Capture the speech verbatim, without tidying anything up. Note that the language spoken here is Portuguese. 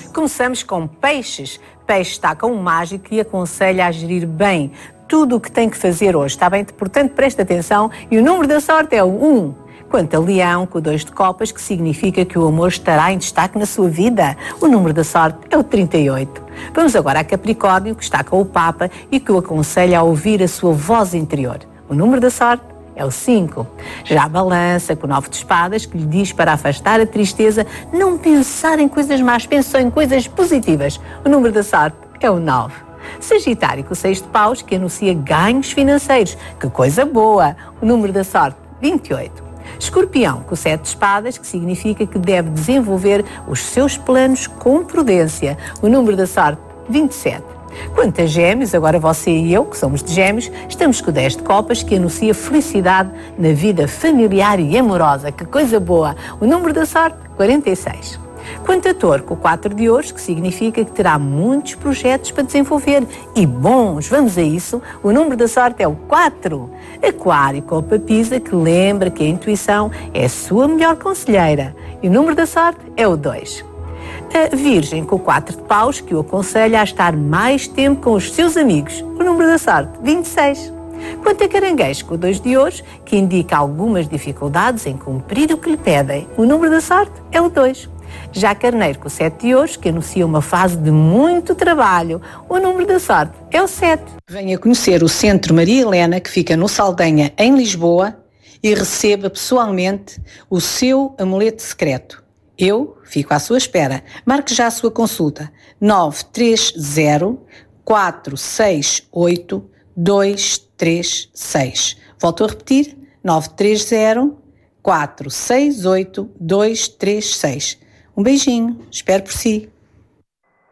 Começamos com peixes. Peixe está com um mágico e aconselha a gerir bem tudo o que tem que fazer hoje, está bem? Portanto, presta atenção e o número da sorte é o um. Quanto a Leão, com o dois de copas, que significa que o amor estará em destaque na sua vida. O número da sorte é o trinta e oito. Vamos agora a Capricórnio, que está com o Papa e que o aconselha a ouvir a sua voz interior. O número da sorte é o cinco. Já a Balança, com o nove de espadas, que lhe diz para afastar a tristeza, não pensar em coisas más, pensou em coisas positivas. O número da sorte é o nove. Sagitário, com o seis de paus, que anuncia ganhos financeiros. Que coisa boa! O número da sorte, vinte e oito. Escorpião, com o sete de espadas, que significa que deve desenvolver os seus planos com prudência. O número da sorte, vinte e sete. Quanto a Gêmeos, agora você e eu, que somos de Gêmeos, estamos com o dez de copas, que anuncia felicidade na vida familiar e amorosa. Que coisa boa! O número da sorte, quarenta e seis. Quanto a Touro, com o quatro de ouros, que significa que terá muitos projetos para desenvolver e bons, vamos a isso, o número da sorte é o quatro. Aquário, com a papisa, que lembra que a intuição é a sua melhor conselheira e o número da sorte é o dois. A Virgem, com o quatro de paus, que o aconselha a estar mais tempo com os seus amigos, o número da sorte, vinte e seis. Quanto a Caranguejo, com o dois de ouros, que indica algumas dificuldades em cumprir o que lhe pedem, o número da sorte é o dois. Já Carneiro, com o sete de ouros, que anuncia uma fase de muito trabalho, o número da sorte é o sete. Venha conhecer o Centro Maria Helena, que fica no Saldanha, em Lisboa, e receba pessoalmente o seu amuleto secreto. Eu fico à sua espera. Marque já a sua consulta. nove três zero, quatro seis oito, dois três seis. Volto a repetir. nove três zero, quatro seis oito, dois três seis. Um beijinho, espero por si.